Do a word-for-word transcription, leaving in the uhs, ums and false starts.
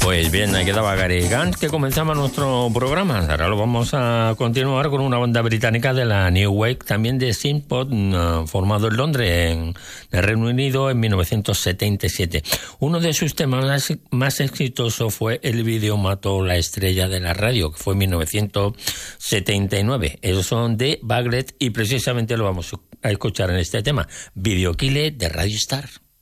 Pues bien, ahí quedaba Gary Gant, que comenzaba nuestro programa. Ahora lo vamos a continuar con una banda británica de la New Wave, también de synthpop, uh, formado en Londres, en el Reino Unido, en mil novecientos setenta y siete. Uno de sus temas más, más exitosos fue El vídeo mató la estrella de la radio, que fue en mil novecientos setenta y nueve. Ellos son de Baglet y precisamente lo vamos a escuchar en este tema, Video Killer de Radio Star.